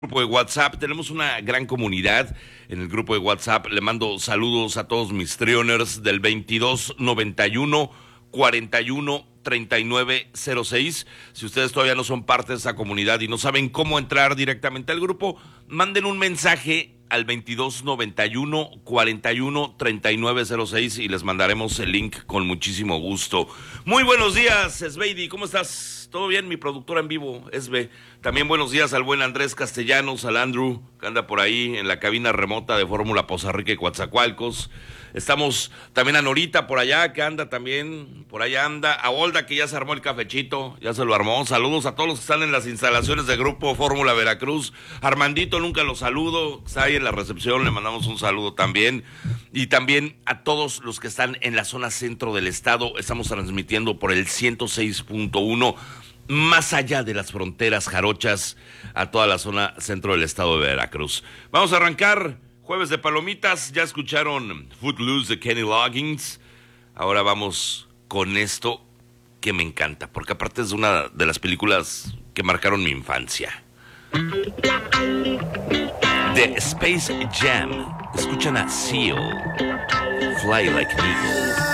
Grupo de WhatsApp, tenemos una gran comunidad en el grupo de WhatsApp. Le mando saludos a todos mis trioners del 2291-413906. Si ustedes todavía no son parte de esa comunidad y no saben cómo entrar directamente al grupo, manden un mensaje al 2291-413906 y les mandaremos el link con muchísimo gusto. Muy buenos días, Sveidi, ¿cómo estás? ¿Todo bien? Mi productora en vivo, Esbe. También buenos días al buen Andrés Castellanos, al Andrew, que anda por ahí en la cabina remota de Fórmula Poza Rica y Coatzacoalcos. Estamos también a Norita por allá, que anda también, por allá anda. A Olda, que ya se armó el cafechito, ya se lo armó. Saludos a todos los que están en las instalaciones de Grupo Fórmula Veracruz. Armandito, nunca lo saludo, está ahí en la recepción, le mandamos un saludo también. Y también a todos los que están en la zona centro del estado, estamos transmitiendo por el 106.1, más allá de las fronteras jarochas, a toda la zona centro del estado de Veracruz. Vamos a arrancar jueves de palomitas. Ya escucharon Footloose de Kenny Loggins. Ahora vamos con esto que me encanta, porque aparte es una de las películas que marcaron mi infancia. De Space Jam. Escuchan a Seal, Fly Like an Eagle.